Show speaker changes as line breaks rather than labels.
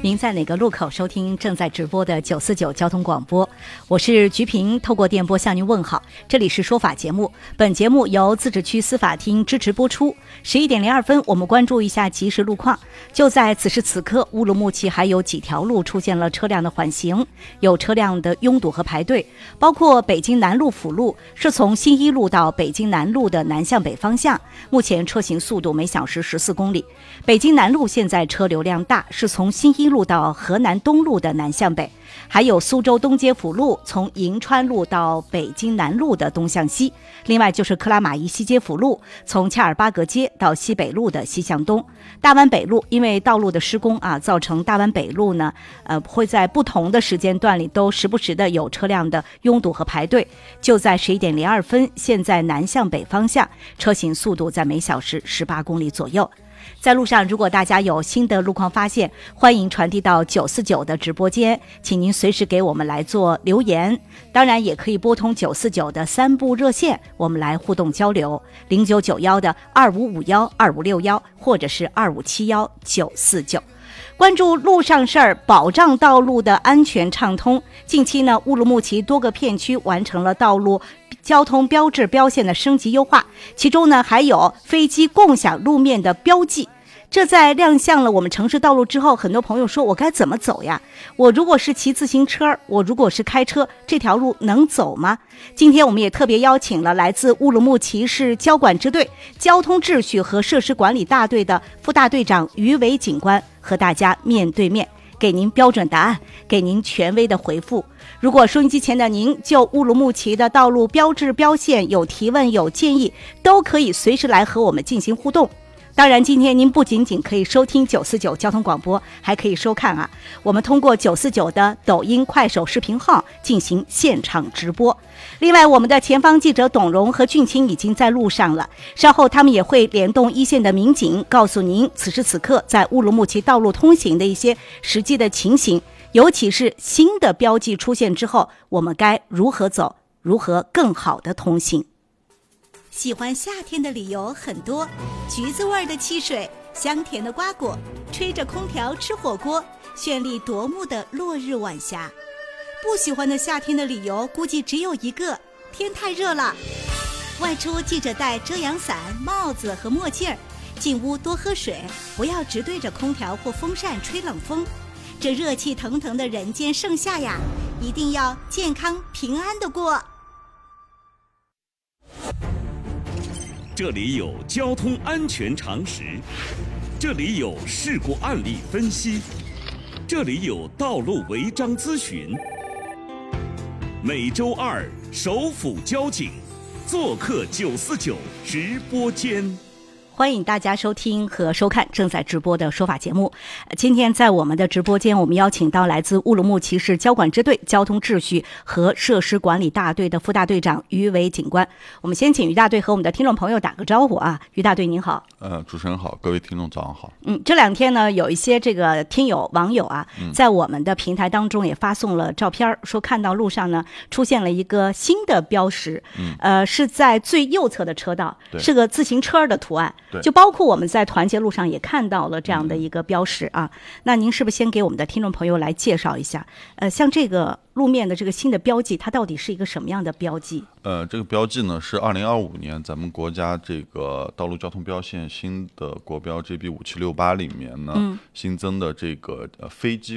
您在哪个路口收听正在直播的949交通广播？我是菊萍，透过电波向您问好。这里是说法节目，本节目由自治区司法厅支持播出。11点02分，我们关注一下即时路况。就在此时此刻，乌鲁木齐还有几条路出现了车辆的缓行，有车辆的拥堵和排队，包括北京南路辅路是从新一路到北京南路的南向北方向，目前车行速度每小时14公里。北京南路现在车流量大，是从新一路到河南东路的南向北，还有苏州东街辅路从银川路到北京南路的东向西，另外就是克拉玛依西街辅路从恰尔巴格街到西北路的西向东。大湾北路因为道路的施工造成大湾北路呢会在不同的时间段里都时不时的有车辆的拥堵和排队。就在11点02分，现在南向北方向车行速度在每小时18公里左右。在路上，如果大家有新的路况发现，欢迎传递到949的直播间，请您随时给我们来做留言。当然也可以拨通949的3部热线，我们来互动交流，0991的2551、2561或者是2571、949。关注路上事儿，保障道路的安全畅通。近期呢，乌鲁木齐多个片区完成了道路交通标志标线的升级优化，其中呢还有飞机共享路面的标记。这在亮相了我们城市道路之后，很多朋友说我该怎么走呀？我如果是骑自行车，我如果是开车，这条路能走吗？今天我们也特别邀请了来自乌鲁木齐市交管支队交通秩序和设施管理大队的副大队长于伟警官，和大家面对面给您标准答案，给您权威的回复。如果收音机前的您就乌鲁木齐的道路标志标线有提问有建议，都可以随时来和我们进行互动。当然今天您不仅仅可以收听949交通广播，还可以收看我们通过949的抖音快手视频号进行现场直播。另外我们的前方记者董荣和俊清已经在路上了，稍后他们也会联动一线的民警，告诉您此时此刻在乌鲁木齐道路通行的一些实际的情形，尤其是新的标记出现之后，我们该如何走，如何更好的通行。喜欢夏天的理由很多，橘子味的汽水，香甜的瓜果，吹着空调吃火锅，绚丽夺目的落日晚霞。不喜欢的夏天的理由估计只有一个，天太热了。外出记着带遮阳伞、帽子和墨镜，进屋多喝水，不要直对着空调或风扇吹冷风。这热气腾腾的人间盛夏呀，一定要健康平安的过。
这里有交通安全常识，这里有事故案例分析，这里有道路违章咨询。每周二首府交警做客949直播间。欢迎大家收听和收看正在直播的说法节目。今天在我们的直播间，我们邀请到来自乌鲁木齐市交管支队交通秩序和设施管理大队的副大队长于伟警官。我们先请于大队和我们的听众朋友打个招呼于大队您好。
主持人好，各位听众早上好。
这两天呢，有一些这个听友网友在我们的平台当中也发送了照片，说看到路上呢出现了一个新的标识，是在最右侧的车道，是个自行车的图案。就包括我们在团结路上也看到了这样的一个标识那您是不是先给我们的听众朋友来介绍一下像这个路面的这个新的标记，它到底是一个什么样的标记？
这个标记呢是2025年咱们国家这个道路交通标线新的国标 GB5768里面呢新增的这个飞机